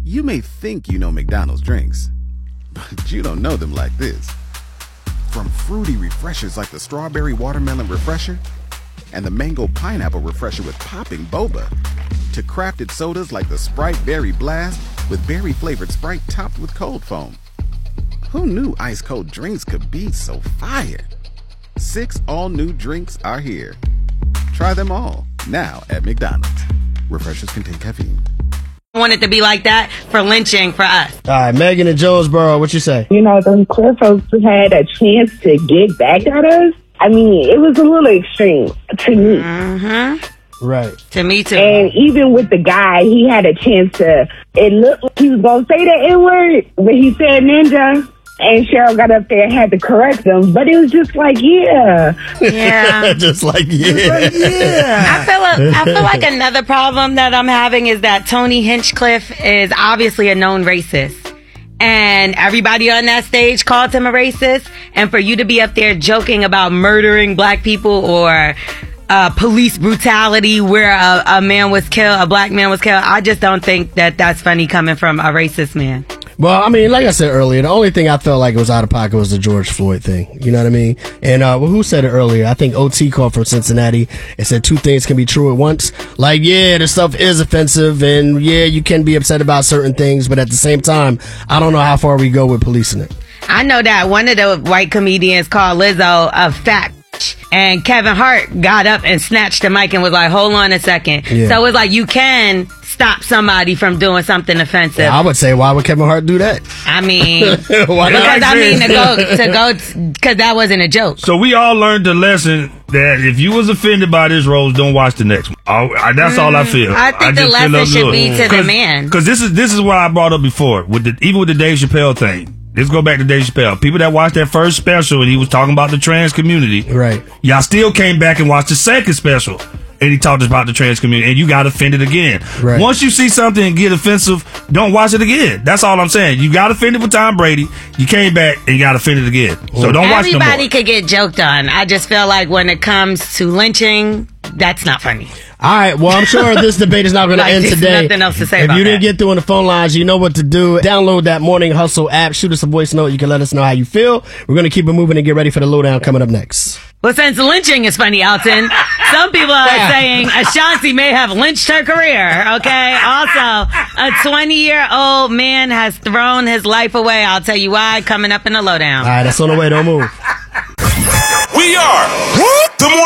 You may think you know McDonald's drinks, but you don't know them like this. From fruity refreshers like the Strawberry Watermelon Refresher and the Mango Pineapple Refresher with popping boba, to crafted sodas like the Sprite Berry Blast with berry-flavored Sprite topped with cold foam. Who knew ice-cold drinks could be so fire? 6 all-new drinks are here. Try them all, now at McDonald's. Refreshers contain caffeine. I want it to be like that for lynching for us. All right, Megan in Jonesboro, what you say? You know, the Cliff folks had a chance to get back at us. I mean, it was a little extreme to me. Mm-hmm. Right. To me, too. And even with the guy, he had a chance to, it looked like he was going to say the N-word, but he said ninja. And Cheryl got up there and had to correct him. But it was just like, yeah. Just like, yeah. I feel like another problem that I'm having is that Tony Hinchcliffe is obviously a known racist. And everybody on that stage called him a racist. And for you to be up there joking about murdering black people or police brutality where a man was killed, a black man was killed, I just don't think that that's funny coming from a racist man. Well, I mean, like I said earlier, the only thing I felt like it was out of pocket was the George Floyd thing. You know what I mean? And who said it earlier? I think OT called from Cincinnati and said 2 things can be true at once. Like, yeah, the stuff is offensive, and yeah, you can be upset about certain things, but at the same time, I don't know how far we go with policing it. I know that one of the white comedians called Lizzo a fat bitch, and Kevin Hart got up and snatched the mic and was like, hold on a second. Yeah. So it's like you can stop somebody from doing something offensive. Yeah, I would say, why would Kevin Hart do that? I mean, because that wasn't a joke. So we all learned the lesson that if you was offended by this, Rose, don't watch the next one. That's all I feel. I think the lesson should be to the man. Because this is what I brought up before, even with the Dave Chappelle thing. Let's go back to Dave Chappelle. People that watched that first special and he was talking about the trans community. Right. Y'all still came back and watched the second special. And he talked about the trans community, and you got offended again. Right. Once you see something and get offensive, don't watch it again. That's all I'm saying. You got offended with Tom Brady, you came back and you got offended again. So don't watch no more. Everybody could get joked on. I just feel like when it comes to lynching, that's not funny. All right, well, I'm sure this debate is not going to end today. Nothing else to say If about you didn't that. get through on the phone lines, you know what to do. Download that Morning Hustle app. Shoot us a voice note. You can let us know how you feel. We're going to keep it moving and get ready for the lowdown coming up next. Well, since lynching is funny, Alton, some people are saying Ashanti may have lynched her career, okay? Also, a 20-year-old man has thrown his life away. I'll tell you why, coming up in the lowdown. All right, that's on the way. Don't move. We are the Morning